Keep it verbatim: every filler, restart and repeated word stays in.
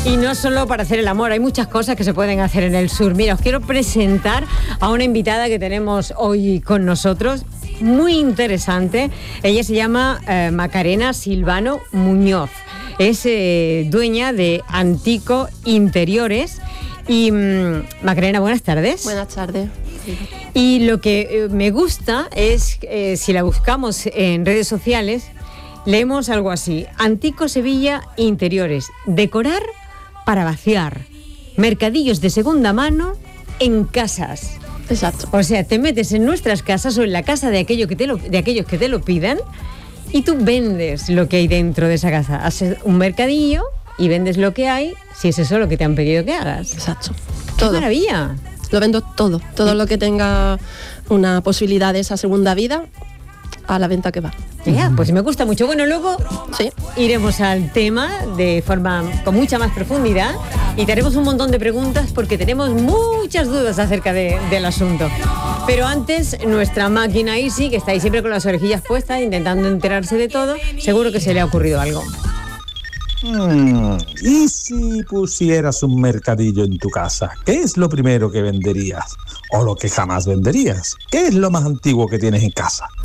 Y no solo para hacer el amor, hay muchas cosas que se pueden hacer en el sur. Mira, os quiero presentar a una invitada que tenemos hoy con nosotros, muy interesante. Ella se llama eh, Macarena Silvano Muñoz. Es eh, dueña de Antico Interiores. Y mmm, Macarena, buenas tardes. Buenas tardes. Sí. Y lo que eh, me gusta es, eh, si la buscamos en redes sociales, leemos algo así: Antico Sevilla Interiores, decorar para vaciar, mercadillos de segunda mano en casas. Exacto. O sea, te metes en nuestras casas o en la casa de, aquello que te lo, de aquellos que te lo pidan y tú vendes lo que hay dentro de esa casa. Haces un mercadillo y vendes lo que hay, si es eso lo que te han pedido que hagas. Exacto. ¡Qué Todo. maravilla! Lo vendo todo, todo lo que tenga una posibilidad de esa segunda vida, a la venta que va. Ya, pues me gusta mucho. Bueno, luego sí. iremos al tema de forma con mucha más profundidad y te haremos un montón de preguntas porque tenemos muchas dudas acerca de, del asunto. Pero antes, nuestra máquina Easy, que está ahí siempre con las orejillas puestas, intentando enterarse de todo, seguro que se le ha ocurrido algo. Hmm, ¿y si pusieras un mercadillo en tu casa? ¿Qué es lo primero que venderías? ¿O lo que jamás venderías? ¿Qué es lo más antiguo que tienes en casa?